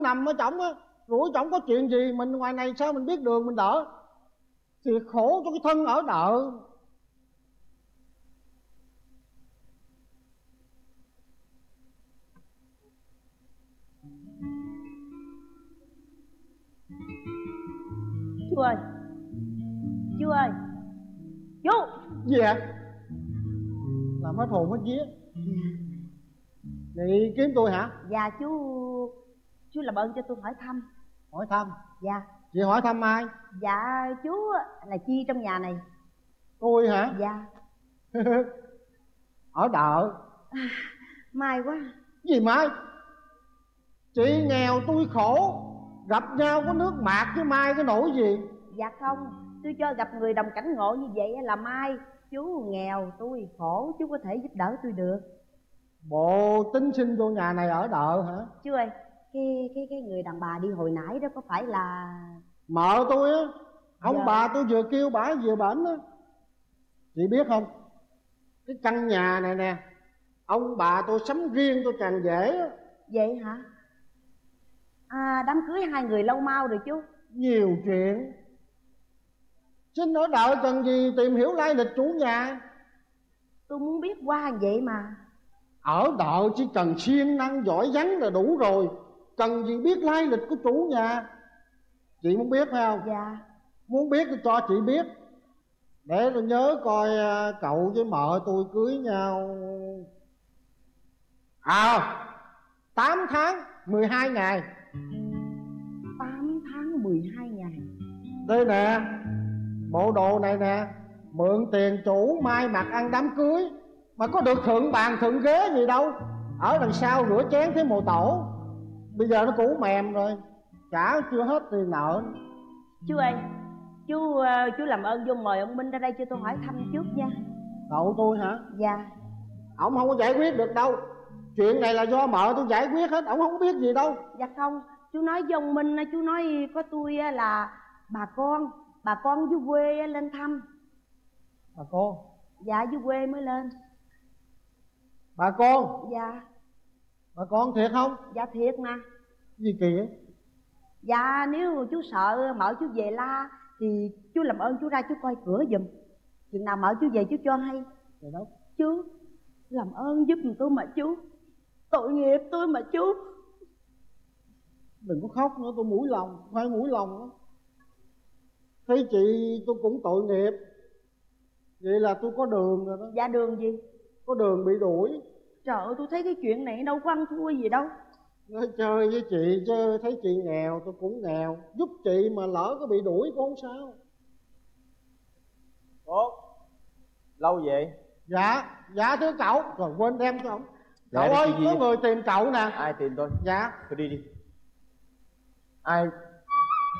nằm ở trỏng á, rủi trỏng có chuyện gì mình ngoài này sao mình biết đường mình đỡ. Thiệt khổ cho cái thân ở đợ. Chú ơi, chú ơi, chú. Gì ạ? Làm hết hồn hết vía. Chị kiếm tôi hả? Dạ chú làm ơn cho tôi hỏi thăm. Hỏi thăm? Dạ. Chị hỏi thăm ai? Dạ chú là chi trong nhà này. Tôi hả? Dạ. Ở đợ. May quá. Gì Mai? Chị nghèo tôi khổ, gặp nhau có nước mạc với Mai cái nỗi gì? Dạ không, tôi cho gặp người đồng cảnh ngộ như vậy là may. Chú nghèo tôi khổ, chú có thể giúp đỡ tôi được. Bộ tính xin vô nhà này ở đợ hả? Chú ơi, cái người đàn bà đi hồi nãy đó có phải là mợ tôi á? Ông dạ. bà tôi vừa kêu bả vừa bệnh á. Chị biết không, cái căn nhà này nè, ông bà tôi sắm riêng tôi càng dễ á. Vậy hả? À, đám cưới hai người lâu mau rồi chú. Nhiều chuyện. Xin ở đợ cần gì tìm hiểu lai lịch chủ nhà? Tôi muốn biết qua vậy mà. Ở đợ chỉ cần siêng năng giỏi vắng là đủ rồi, cần gì biết lai lịch của chủ nhà. Chị muốn biết phải không? Dạ. Muốn biết thì cho chị biết, để tôi nhớ coi cậu với mợ tôi cưới nhau 8 tháng 12 ngày. 8 tháng 12 ngày. Đây nè, bộ đồ này nè, mượn tiền chủ mai mặc ăn đám cưới, mà có được thượng bàn thượng ghế gì đâu. Ở đằng sau rửa chén thấy mồ tổ, bây giờ nó cũ mềm rồi, trả chưa hết tiền nợ. Chú ơi, chú làm ơn vô mời ông Minh ra đây cho tôi hỏi thăm chút nha. Cậu tôi hả? Dạ. Ổng không có giải quyết được đâu, chuyện này là do mợ tôi giải quyết hết, ổng không có biết gì đâu. Dạ không, chú nói với ông Minh, chú nói có tôi là bà con dưới quê lên thăm. Bà con? Dạ dưới quê mới lên. Bà con? Dạ. Bà con thiệt không? Dạ thiệt mà. Gì kỳ vậy? Dạ nếu chú sợ mợ chú về la thì chú làm ơn chú ra chú coi cửa giùm, chừng nào mợ chú về chú cho hay. Trời đất. Chú làm ơn giúp tôi mà chú, tội nghiệp tôi mà chú. Đừng có khóc nữa, tôi mũi lòng, phải mũi lòng đó. Thấy chị tôi cũng tội nghiệp. Vậy là tôi có đường rồi đó. Dạ đường gì? Có đường bị đuổi. Trời ơi, tôi thấy cái chuyện này đâu có ăn thua gì đâu. Nói chơi với chị chứ thấy chị nghèo tôi cũng nghèo, giúp chị mà lỡ có bị đuổi cũng không sao. Tốt. Lâu vậy? Dạ thưa cậu. Rồi quên đem cho ông. Dạ, Cậu ơi, có người tìm cậu nè. Ai tìm tôi? Dạ. Tôi đi. Ai